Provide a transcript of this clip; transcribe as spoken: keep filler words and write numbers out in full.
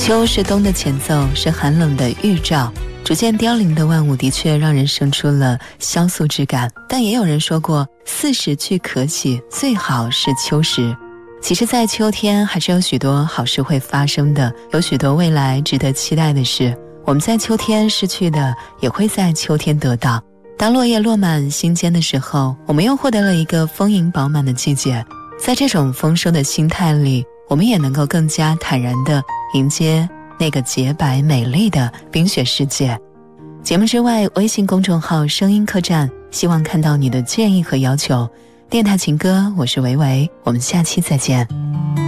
秋是冬的前奏，是寒冷的预兆。逐渐凋零的万物的确让人生出了萧肃之感，但也有人说过，四时俱可喜，最好是秋时。其实在秋天还是有许多好事会发生的，有许多未来值得期待的事，我们在秋天失去的也会在秋天得到。当落叶落满心间的时候，我们又获得了一个丰盈饱满的季节。在这种丰收的心态里，我们也能够更加坦然地迎接那个洁白美丽的冰雪世界。节目之外，微信公众号声音客栈，希望看到你的建议和要求。电台情歌，我是维维，我们下期再见。